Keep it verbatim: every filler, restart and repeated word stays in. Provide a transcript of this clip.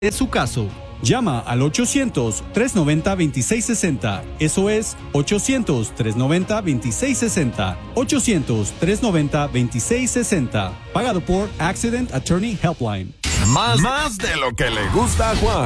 Es su caso. Llama al ochocientos, trescientos noventa, veintiséis sesenta. Eso es ochocientos, trescientos noventa, veintiséis sesenta. ochocientos, trescientos noventa, veintiséis sesenta. Pagado por Accident Attorney Helpline. Más, más de lo que le gusta a Juan.